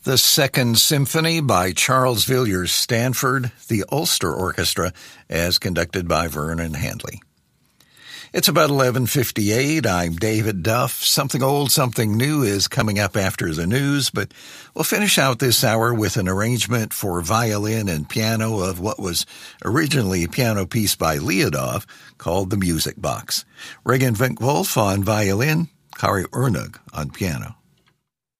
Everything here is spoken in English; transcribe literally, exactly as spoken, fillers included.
The Second Symphony by Charles Villiers Stanford, the Ulster Orchestra, as conducted by Vernon Handley. It's about eleven fifty-eight. I'm David Duff. Something old, something new is coming up after the news, but we'll finish out this hour with an arrangement for violin and piano of what was originally a piano piece by Liudov called The Music Box. Regan Vinkwolf on violin, Kari Urnug on piano.